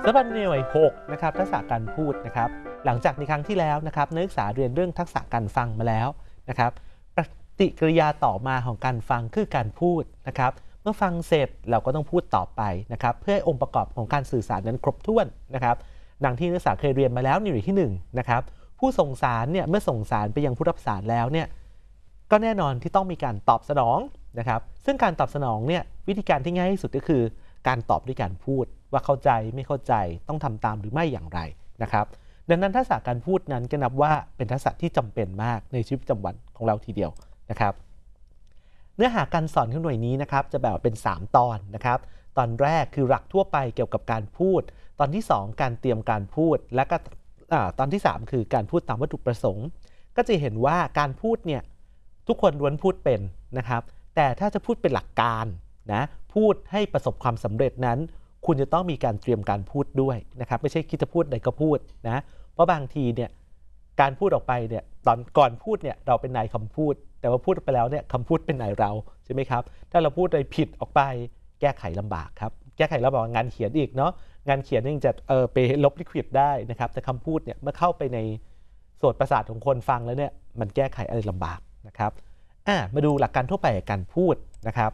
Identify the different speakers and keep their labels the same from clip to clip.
Speaker 1: สำหรับหน่วย6นะครับทักษะการพูดนะครับหลังจากในครั้งที่แล้วนะครับนักศึกษาเรียนเรื่องทักษะการฟังมาแล้วนะครับปฏิกิริยาต่อมาของการฟังคือการพูดนะครับเมื่อฟังเสร็จเราก็ต้องพูดต่อไปนะครับเพื่อให้องค์ประกอบของการสื่อสารนั้นครบถ้วนนะครับดังที่นักศึกษาเคยเรียนมาแล้วในหน่วยที่1นะครับผู้ส่งสารเนี่ยเมื่อส่งสารไปยังผู้รับสารแล้วเนี่ยก็แน่นอนที่ต้องมีการตอบสนองนะครับซึ่งการตอบสนองเนี่ยวิธีการที่ง่ายที่สุดก็คือการตอบด้วยการพูดว่าเข้าใจไม่เข้าใจต้องทำตามหรือไม่อย่างไรนะครับดังนั้นทักษะการพูดนั้นก็นับว่าเป็นทักษะที่จำเป็นมากในชีวิตประจำวันของเราทีเดียวนะครับเนื้อหาการสอนของหน่วยนี้นะครับจะแบ่งเป็น3ตอนนะครับตอนแรกคือหลักทั่วไปเกี่ยวกับการพูดตอนที่2การเตรียมการพูดและก็ตอนที่3คือการพูดตามวัตถุประสงค์ก็จะเห็นว่าการพูดเนี่ยทุกคนล้วนพูดเป็นนะครับแต่ถ้าจะพูดเป็นหลักการนะพูดให้ประสบความสำเร็จนั้นคุณจะต้องมีการเตรียมการพูดด้วยนะครับไม่ใช่คิดจะพูดใดก็พูดนะเพราะบางทีเนี่ยการพูดออกไปเนี่ยตอนก่อนพูดเนี่ยเราเป็นนายคำพูดแต่ว่าพูดไปแล้วเนี่ยคำพูดเป็นนายเราใช่ไหมครับถ้าเราพูดอะไรผิดออกไปแก้ไขลำบากครับแก้ไขลำบากงานเขียนอีกเนาะงานเขียนยังจะไปลบลิควิดได้นะครับแต่คำพูดเนี่ยเมื่อเข้าไปในโสตประสาทของคนฟังแล้วเนี่ยมันแก้ไขอะไรลำบากนะครับมาดูหลักการทั่วไปของการพูดนะครับ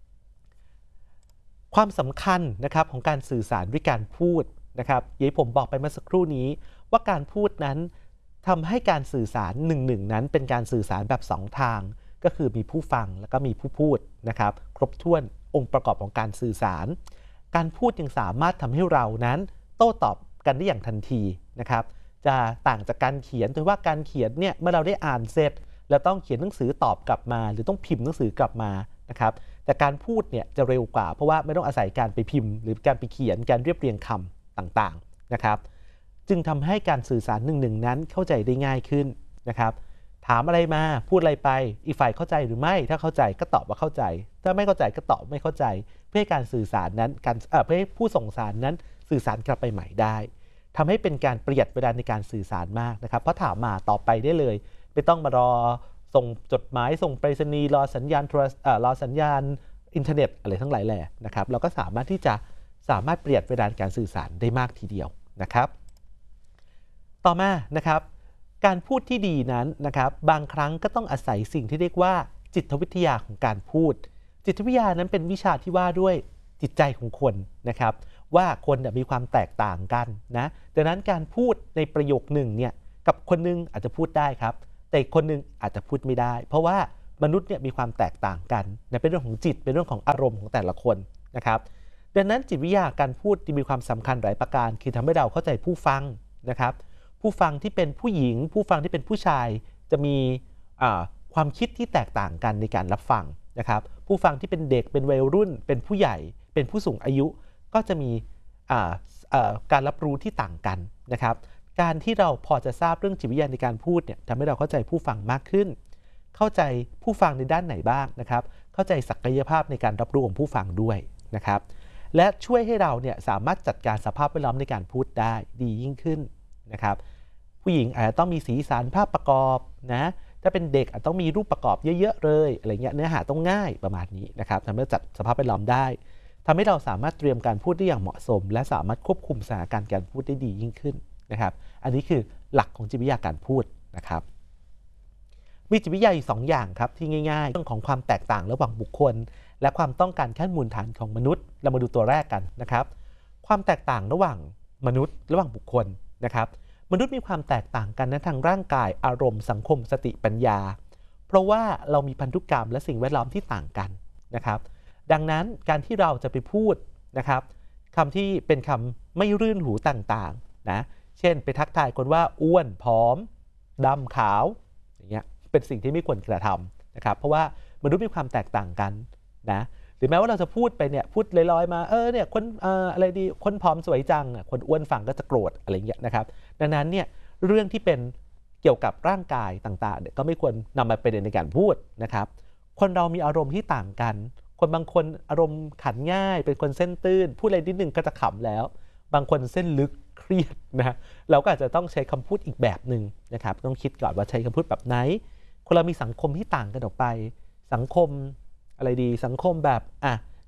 Speaker 1: ความสำคัญนะครับของการสื่อสารด้วยการพูดนะครับอย่างที่ผมบอกไปเมื่อสักครู่นี้ว่าการพูดนั้นทำให้การสื่อสาร1-1นั้นเป็นการสื่อสารแบบ2ทางก็คือมีผู้ฟังแล้วก็มีผู้พูดนะครับครบถ้วนองค์ประกอบของการสื่อสารการพูดยังสามารถทำให้เรานั้นโต้ตอบกันได้อย่างทันทีนะครับจะต่างจากการเขียนโดยว่าการเขียนเนี่ยเมื่อเราได้อ่านเสร็จเราต้องเขียนหนังสือตอบกลับมาหรือต้องพิมพ์หนังสือกลับมานะครับแต่การพูดเนี่ยจะเร็วกว่าเพราะว่าไม่ต้องอาศัยการไปพิมพ์หรือการไปเขียนการเรียบเรียงคำต่างๆนะครับจึงทำให้การสื่อสาร1-1นั้นเข้าใจได้ง่ายขึ้นนะครับถามอะไรมาพูดอะไรไปอีกฝ่ายเข้าใจหรือไม่ถ้าเข้าใจก็ตอบว่าเข้าใจถ้าไม่เข้าใจก็ตอบไม่เข้าใจเพื่อให้การสื่อสารนั้นเพื่อให้ผู้ส่งสารนั้นสื่อสารกลับไปใหม่ได้ทำให้เป็นการประหยัดเวลาในการสื่อสารมากนะครับเพราะถามมาตอบไปได้เลยไม่ต้องมารอส่งจดหมายส่งไปรษณีย์รอสัญญาณรอสัญญาณอินเทอร์เน็ตอะไรทั้งหลายแหล่นะครับเราก็สามารถที่จะประหยัดเวลาการสื่อสารได้มากทีเดียวนะครับต่อมานะครับการพูดที่ดีนั้นนะครับบางครั้งก็ต้องอาศัยสิ่งที่เรียกว่าจิตวิทยาของการพูดจิตวิทยานั้นเป็นวิชาที่ว่าด้วยจิตใจของคนนะครับว่าคนมีความแตกต่างกันนะดังนั้นการพูดในประโยคหนึ่งเนี่ยกับคนนึงอาจจะพูดได้ครับแต่คนนึงอาจจะพูดไม่ได้เพราะว่ามนุษย์เนี่ยมีความแตกต่างกันนะเป็นเรื่องของจิตเป็นเรื่องของอารมณ์ของแต่ละคนนะครับดังนั้นจิตวิทยาการพูดมีความสำคัญหลายประการคือทำให้เราเข้าใจผู้ฟังนะครับผู้ฟังที่เป็นผู้หญิงผู้ฟังที่เป็นผู้ชายจะมีความคิดที่แตกต่างกันในการรับฟังนะครับผู้ฟังที่เป็นเด็กเป็นวัยรุ่นเป็นผู้ใหญ่เป็นผู้สูงอายุก็จะมีการรับรู้ที่ต่างกันนะครับการที่เราพอจะทราบเรื่องจิตวิทยาในการพูดเนี่ยทำให้เราเข้าใจผู้ฟังมากขึ้นเข้าใจผู้ฟังในด้านไหนบ้างนะครับเข้าใจศักยภาพในการรับรู้ของผู้ฟังด้วยนะครับและช่วยให้เราเนี่ยสามารถจัดการสภาพแวดล้อมในการพูดได้ดียิ่งขึ้นนะครับผู้หญิงอาจจะต้องมีสีสันภาพประกอบนะถ้าเป็นเด็กอาจต้องมีรูปประกอบเยอะๆเลยอะไรเงี้ยเนื้อหาต้องง่ายประมาณนี้นะครับทำให้จัดสภาพแวดล้อมได้ทำให้เราสามารถเตรียมการพูดได้อย่างเหมาะสมและสามารถควบคุมสถานการณ์การพูดได้ดียิ่งขึ้นนะครับอันนี้คือหลักของจิตวิทยาการพูดนะครับมีจิตวิทยาอยู่2อย่างครับที่ง่ายๆเรื่องของความแตกต่างระหว่างบุคคลและความต้องการขั้นมูลฐานของมนุษย์เรามาดูตัวแรกกันนะครับความแตกต่างระหว่างมนุษย์ระหว่างบุคคลนะครับมนุษย์มีความแตกต่างกันในทางร่างกายอารมณ์สังคมสติปัญญาเพราะว่าเรามีพันธุกรรมและสิ่งแวดล้อมที่ต่างกันนะครับดังนั้นการที่เราจะไปพูดนะครับคำที่เป็นคำไม่รื่นหูต่างๆนะเช่นไปทักทายคนว่าอ้วนผอมดำขาวอย่างเงี้ยเป็นสิ่งที่ไม่ควรกระทำนะครับเพราะว่ามนุษย์มีความแตกต่างกันนะหรือแม้ว่าเราจะพูดไปเนี่ยพูดลอยๆมาเนี่ยคนอะไรดีคนผอมสวยจังคนอ้วนฟังก็จะโกรธอะไรอย่างเงี้ยนะครับดังนั้นเนี่ยเรื่องที่เป็นเกี่ยวกับร่างกายต่างๆเนี่ยก็ไม่ควรนำมาเป็นในการพูดนะครับคนเรามีอารมณ์ที่ต่างกันคนบางคนอารมณ์ขันง่ายเป็นคนเส้นตื้นพูดอะไรนิดนึงก็จะขำแล้วบางคนเส้นลึกเครียดนะเราก็อาจจะต้องใช้คำพูดอีกแบบหนึ่งนะครับต้องคิดก่อนว่าใช้คำพูดแบบไหนคนเรามีสังคมที่ต่างกันออกไปสังคมอะไรดีสังคมแบบ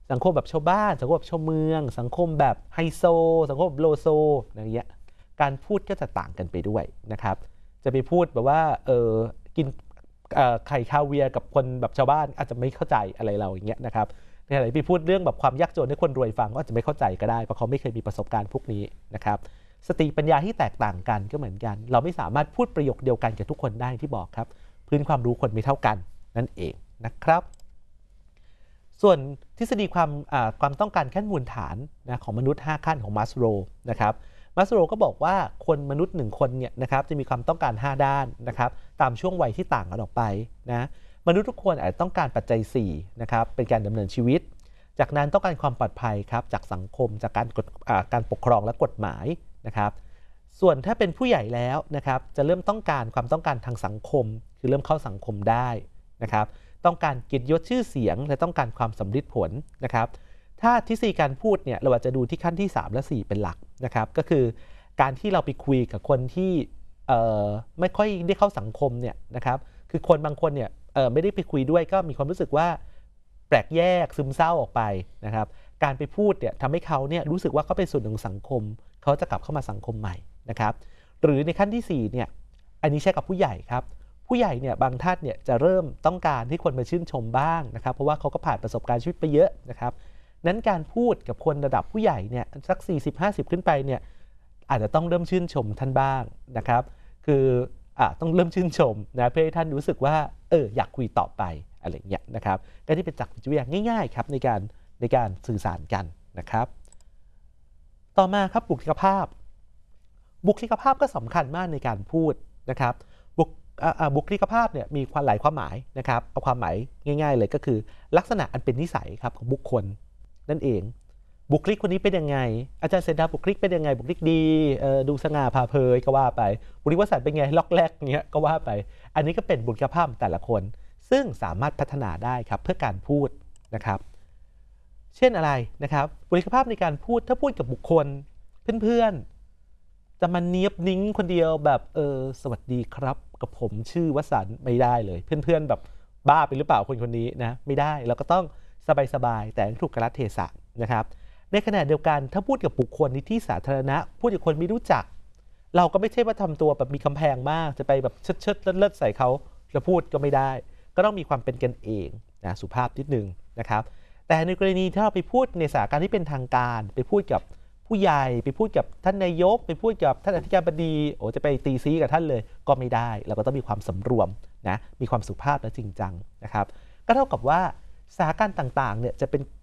Speaker 1: สังคมแบบชาวบ้านสังคมแบบชาวเมืองสังคมแบบไฮโซสังคมแบบโลโซอะไรเงี้ยการพูดก็จะต่างกันไปด้วยนะครับจะไปพูดแบบว่ากินไข่คาเวียร์กับคนแบบชาวบ้านอาจจะไม่เข้าใจอะไรเราอย่างเงี้ยนะครับในขณะที่ไปพูดเรื่องแบบความยากจนให้คนรวยฟังก็อาจจะไม่เข้าใจก็ได้เพราะเขาไม่เคยมีประสบการณ์พวกนี้นะครับสติปัญญาที่แตกต่างกันก็เหมือนกันเราไม่สามารถพูดประโยคเดียวกันกับทุกคนได้ที่บอกครับพื้นความรู้คนไม่เท่ากันนั่นเองนะครับส่วนทฤษฎีความต้องการขั้นมูลฐานนะของมนุษย์5ขั้นของมัสโลว์นะครับมัสโลว์ก็บอกว่าคนมนุษย์1คนเนี่ยนะครับจะมีความต้องการ5ด้านนะครับตามช่วงวัยที่ต่างกันออกไปนะมนุษย์ทุกคนอาจจะต้องการปัจจัย4นะครับเป็นการดำเนินชีวิตจากนั้นต้องการความปลอดภัยครับจากสังคมจากการปกครองและกฎหมายนะครับส่วนถ้าเป็นผู้ใหญ่แล้วนะครับจะเริ่มต้องการความต้องการทางสังคมคือเริ่มเข้าสังคมได้นะครับต้องการเกียรติยศชื่อเสียงและต้องการความสำลิดผลนะครับถ้าทฤษฎีการพูดเนี่ยเราอาจจะดูที่ขั้นที่3และ4เป็นหลักนะครับก็คือการที่เราไปคุยกับคนที่ไม่ค่อยได้เข้าสังคมเนี่ยนะครับคือคนบางคนเนี่ยไม่ได้ไปคุยด้วยก็มีความรู้สึกว่าแปลกแยกซึมเศร้าออกไปนะครับการไปพูดเนี่ยทำให้เขาเนี่ยรู้สึกว่าเขาเป็นส่วนหนึ่งของสังคมเขาจะกลับเข้ามาสังคมใหม่นะครับหรือในขั้นที่4เนี่ยอันนี้ใช้กับผู้ใหญ่ครับผู้ใหญ่เนี่ยบางท่านเนี่ยจะเริ่มต้องการให้คนมาชื่นชมบ้างนะครับเพราะว่าเขาก็ผ่านประสบการณ์ชีวิตไปเยอะนะครับนั้นการพูดกับคนระดับผู้ใหญ่เนี่ยสัก40-50ขึ้นไปเนี่ยอาจจะต้องเริ่มชื่นชมท่านบ้างนะครับคือต้องเริ่มชื่นชมนะเพื่อให้ท่านรู้สึกว่าอยากคุยต่อไปอะไรอย่างเงี้ยนะครับก็ที่เป็นจักรจิตวิทยาง่ายๆครับในการสื่อสารกันนะครับต่อมาครับบุคลิกภาพก็สำคัญมากในการพูดนะครับบุคลิกภาพเนี่ยมีหลายความหมายนะครับเอาความหมายง่ายๆเลยก็คือลักษณะอันเป็นนิสัยครับของบุคคลนั่นเองบุคลิกคนนี้เป็นยังไงอาจารย์เศรษฐาบุคลิกเป็นยังไงบุคลิกดีดูสง่าผ่าเผยก็ว่าไปบุคลิกวสันต์เป็นไงล็อกแรกเงี้ยก็ว่าไปอันนี้ก็เป็นบุคลิกภาพแต่ละคนซึ่งสามารถพัฒนาได้ครับเพื่อการพูดนะครับเช่นอะไรนะครับบุคลิกภาพในการพูดถ้าพูดกับบุคคลเพื่อนๆจะมาเนียบนิ้งคนเดียวแบบสวัสดีครับกับผมชื่อวสันต์ไม่ได้เลยเพื่อนๆแบบบ้าไปหรือเปล่าคนนี้นะไม่ได้เราก็ต้องสบายๆแต่ถูกกาลเทศะนะครับในขณะเดียวกันถ้าพูดกับบุคคลในที่สาธารณะพูดกับคนไม่รู้จักเราก็ไม่ใช่ว่าทำตัวแบบมีกำแพงมากจะไปแบบเชิดเลิศใส่เขาจะพูดก็ไม่ได้ก็ต้องมีความเป็นกันเองนะสุภาพนิดนึงนะครับแต่ในกรณีที่เราไปพูดในสถานการณ์ที่เป็นทางการไปพูดกับผู้ใหญ่ไปพูดกับท่านนายกไปพูดกับท่านอธิการบดีจะไปตีซี้กับท่านเลยก็ไม่ได้เราก็ต้องมีความสำรวมนะมีความสุภาพและจริงจังนะครับก็เท่ากับว่าสถานการณ์ต่างๆเนี่ยจะเป็น